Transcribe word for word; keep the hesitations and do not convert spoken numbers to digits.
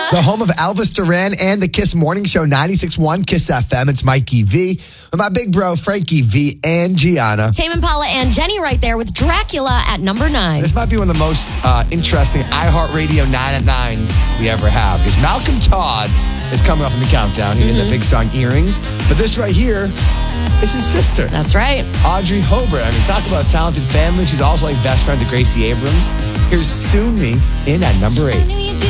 Impala. The home of Elvis Duran and the Kiss Morning Show, ninety-six point one Kiss F M. It's Mikey V. With my big bro, Frankie V and Gianna. Tame Impala and Jenny right there with Dracula at number nine. This might be one of the most uh, interesting iHeartRadio nine at nines we ever have. Because Malcolm Todd is coming up in the countdown. He mm-hmm. did the big song Earrings. But this right here is his sister. That's right. Audrey Hobart. I mean, talk about a talented family. She's also like best friend to Gracie Abrams. Here's Sue Me in at number eight.